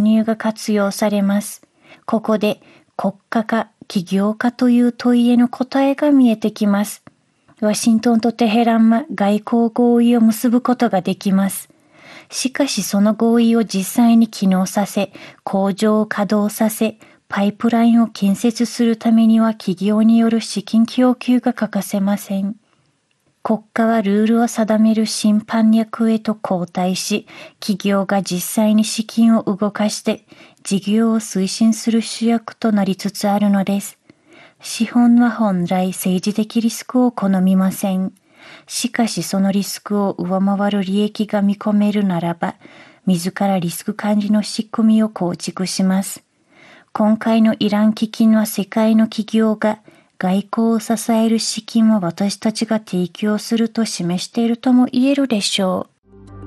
入が活用されます。ここで国家か企業かという問いへの答えが見えてきます。ワシントンとテヘランは外交合意を結ぶことができます。しかしその合意を実際に機能させ、工場を稼働させ、パイプラインを建設するためには企業による資金供給が欠かせません。国家はルールを定める審判役へと交代し、企業が実際に資金を動かして事業を推進する主役となりつつあるのです。資本は本来政治的リスクを好みません。しかしそのリスクを上回る利益が見込めるならば、自らリスク管理の仕組みを構築します。今回のイラン基金は世界の企業が外交を支える資金を私たちが提供すると示しているとも言えるでしょう。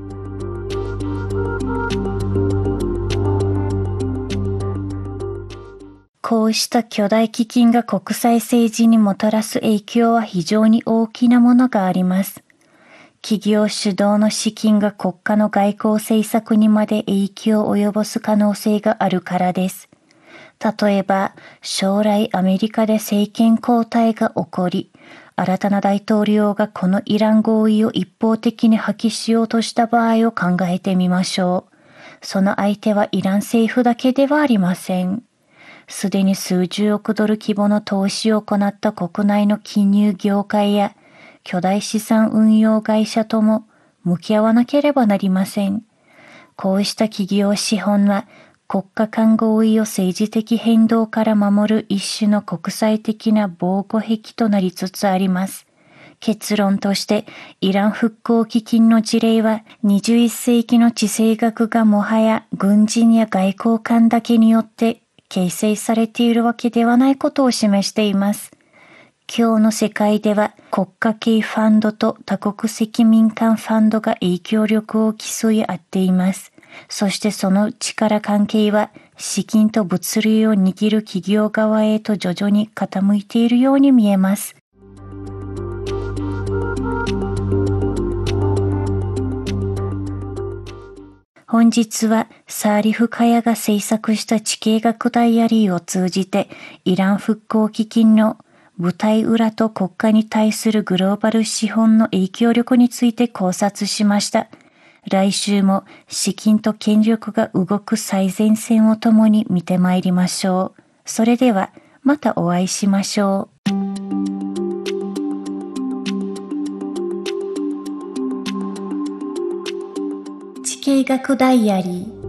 こうした巨大基金が国際政治にもたらす影響は非常に大きなものがあります。企業主導の資金が国家の外交政策にまで影響を及ぼす可能性があるからです。例えば、将来アメリカで政権交代が起こり、新たな大統領がこのイラン合意を一方的に破棄しようとした場合を考えてみましょう。その相手はイラン政府だけではありません。すでに数十億ドル規模の投資を行った国内の金融業界や巨大資産運用会社とも向き合わなければなりません。こうした企業資本は国家間合意を政治的変動から守る一種の国際的な防護壁となりつつあります。結論として、イラン復興基金の事例は21世紀の地政学がもはや軍人や外交官だけによって形成されているわけではないことを示しています。今日の世界では国家系ファンドと多国籍民間ファンドが影響力を競い合っています。そしてその力関係は資金と物流を握る企業側へと徐々に傾いているように見えます。本日はサーリフ・カヤが制作した地経学ダイアリーを通じてイラン復興基金の舞台裏と国家に対するグローバル資本の影響力について考察しました。来週も資金と権力が動く最前線を共に見てまいりましょう。それではまたお会いしましょう。地経学ダイアリー